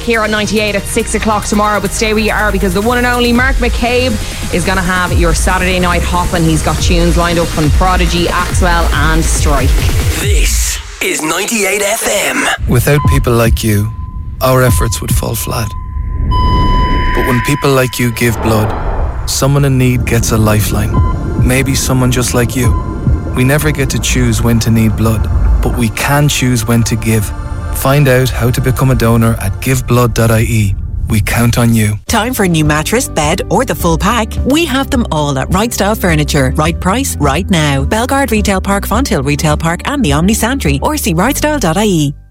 here on 98 at 6 o'clock tomorrow. But stay where you are, because the one and only Mark McCabe is going to have your Saturday night hopping. He's got tunes lined up from Prodigy, Axwell and Strike. This is 98 FM. Without people like you, our efforts would fall flat. But when people like you give blood, someone in need gets a lifeline. Maybe someone just like you. We never get to choose when to need blood, but we can choose when to give. Find out how to become a donor at giveblood.ie. We count on you. Time for a new mattress, bed or the full pack? We have them all at Right Style Furniture. Right price, right now. Belgard Retail Park, Fonthill Retail Park and the Omni Santry, or see rightstyle.ie.